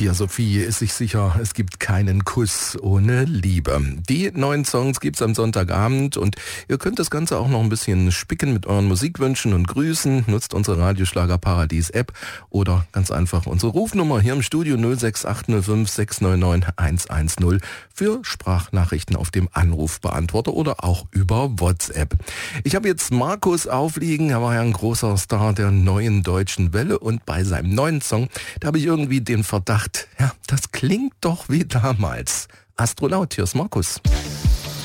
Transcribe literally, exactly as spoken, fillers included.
Pia Sophie ist sich sicher, es gibt keinen Kuss ohne Liebe. Die neuen Songs gibt's am Sonntagabend und ihr könnt das Ganze auch noch ein bisschen spicken mit euren Musikwünschen und Grüßen. Nutzt unsere Radioschlager Paradies App oder ganz einfach unsere Rufnummer hier im Studio null sechs acht null fünf sechs neun neun eins eins null für Sprachnachrichten auf dem Anrufbeantworter oder auch über WhatsApp. Ich habe jetzt Markus aufliegen, er war ja ein großer Star der neuen deutschen Welle und bei seinem neuen Song, da habe ich irgendwie den Verdacht, ja, das klingt doch wie damals. Astronaut, hier ist Markus.